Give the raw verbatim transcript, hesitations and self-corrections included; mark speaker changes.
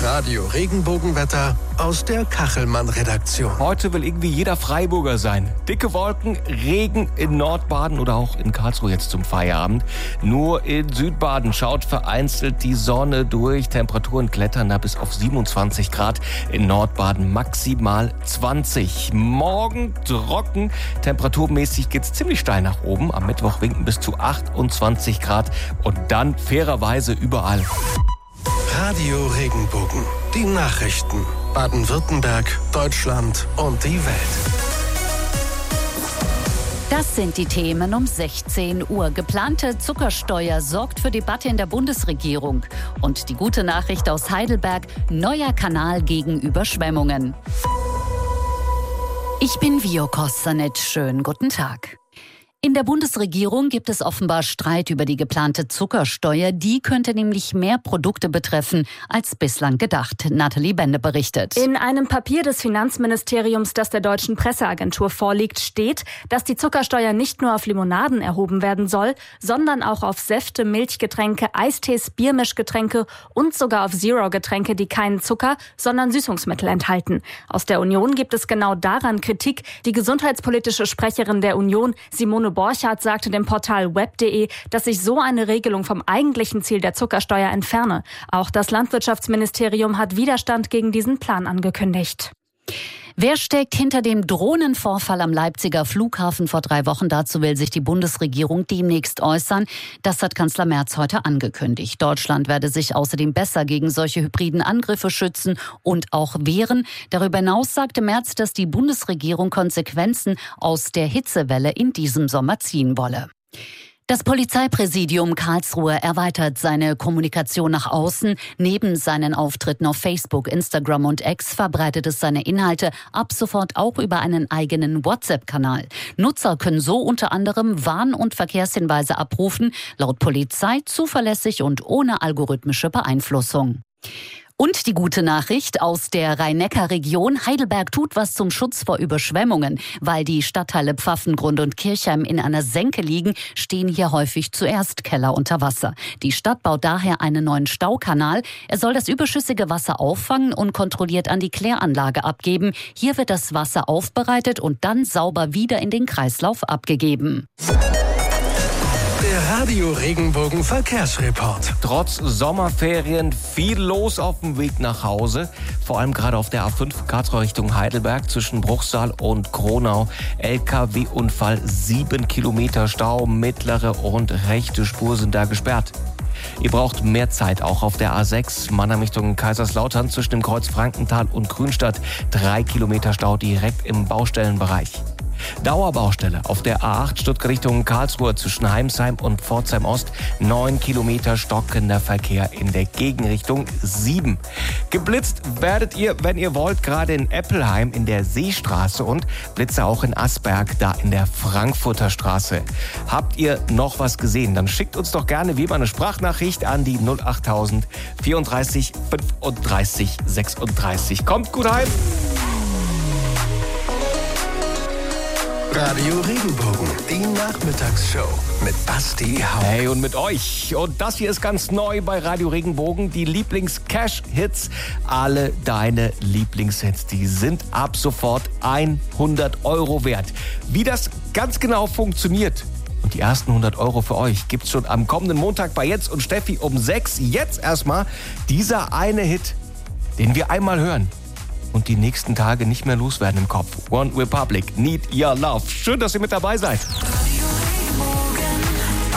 Speaker 1: Das Radio Regenbogenwetter aus der Kachelmann-Redaktion.
Speaker 2: Heute will irgendwie jeder Freiburger sein. Dicke Wolken, Regen in Nordbaden oder auch in Karlsruhe jetzt zum Feierabend. Nur in Südbaden schaut vereinzelt die Sonne durch. Temperaturen klettern da bis auf siebenundzwanzig Grad. In Nordbaden maximal zwanzig. Morgen trocken. Temperaturmäßig geht's ziemlich steil nach oben. Am Mittwoch winken bis zu achtundzwanzig Grad. Und dann fairerweise überall.
Speaker 1: Radio Regenbogen. Die Nachrichten. Baden-Württemberg, Deutschland und die Welt.
Speaker 3: Das sind die Themen um sechzehn Uhr. Geplante Zuckersteuer sorgt für Debatte in der Bundesregierung. Und die gute Nachricht aus Heidelberg: neuer Kanal gegen Überschwemmungen. Ich bin Vio Kostanic. Schönen guten Tag. In der Bundesregierung gibt es offenbar Streit über die geplante Zuckersteuer. Die könnte nämlich mehr Produkte betreffen als bislang gedacht. Nathalie Bende berichtet.
Speaker 4: In einem Papier des Finanzministeriums, das der Deutschen Presseagentur vorliegt, steht, dass die Zuckersteuer nicht nur auf Limonaden erhoben werden soll, sondern auch auf Säfte, Milchgetränke, Eistees, Biermischgetränke und sogar auf Zero-Getränke, die keinen Zucker, sondern Süßungsmittel enthalten. Aus der Union gibt es genau daran Kritik. Die gesundheitspolitische Sprecherin der Union, Simone Borchardt, sagte dem Portal web punkt de, dass sich so eine Regelung vom eigentlichen Ziel der Zuckersteuer entferne. Auch das Landwirtschaftsministerium hat Widerstand gegen diesen Plan angekündigt.
Speaker 3: Wer steckt hinter dem Drohnenvorfall am Leipziger Flughafen vor drei Wochen? Dazu will sich die Bundesregierung demnächst äußern. Das hat Kanzler Merz heute angekündigt. Deutschland werde sich außerdem besser gegen solche hybriden Angriffe schützen und auch wehren. Darüber hinaus sagte Merz, dass die Bundesregierung Konsequenzen aus der Hitzewelle in diesem Sommer ziehen wolle. Das Polizeipräsidium Karlsruhe erweitert seine Kommunikation nach außen. Neben seinen Auftritten auf Facebook, Instagram und X verbreitet es seine Inhalte ab sofort auch über einen eigenen WhatsApp-Kanal. Nutzer können so unter anderem Warn- und Verkehrshinweise abrufen, laut Polizei zuverlässig und ohne algorithmische Beeinflussung. Und die gute Nachricht aus der Rhein-Neckar-Region: Heidelberg tut was zum Schutz vor Überschwemmungen. Weil die Stadtteile Pfaffengrund und Kirchheim in einer Senke liegen, stehen hier häufig zuerst Keller unter Wasser. Die Stadt baut daher einen neuen Staukanal. Er soll das überschüssige Wasser auffangen und kontrolliert an die Kläranlage abgeben. Hier wird das Wasser aufbereitet und dann sauber wieder in den Kreislauf abgegeben.
Speaker 1: Der Radio Regenbogen Verkehrsreport.
Speaker 2: Trotz Sommerferien viel los auf dem Weg nach Hause. Vor allem gerade auf der A fünf Karlsruhe Richtung Heidelberg zwischen Bruchsal und Kronau. L K W-Unfall, sieben Kilometer Stau, mittlere und rechte Spur sind da gesperrt. Ihr braucht mehr Zeit auch auf der A sechs Mannheim Richtung Kaiserslautern zwischen dem Kreuz Frankenthal und Grünstadt. Drei Kilometer Stau direkt im Baustellenbereich. Dauerbaustelle auf der A acht Stuttgart Richtung Karlsruhe zwischen Heimsheim und Pforzheim Ost. Neun Kilometer stockender Verkehr in der Gegenrichtung. Sieben. Geblitzt werdet ihr, wenn ihr wollt, gerade in Eppelheim in der Seestraße und Blitze auch in Asberg, da in der Frankfurter Straße. Habt ihr noch was gesehen? Dann schickt uns doch gerne wie immer eine Sprachnachricht an die null achttausend vierunddreißig fünfunddreißig sechsunddreißig. Kommt gut heim!
Speaker 1: Radio Regenbogen, die Nachmittagsshow mit Basti Hauck.
Speaker 2: Hey, und mit euch. Und das hier ist ganz neu bei Radio Regenbogen, die Lieblings-Cash-Hits. Alle deine Lieblingshits, die sind ab sofort hundert Euro wert. Wie das ganz genau funktioniert und die ersten hundert Euro für euch gibt's schon am kommenden Montag bei Jens und Steffi um sechs. Jetzt erstmal dieser eine Hit, den wir einmal hören und die nächsten Tage nicht mehr loswerden im Kopf. One Republic, Need Your Love. Schön, dass ihr mit dabei seid.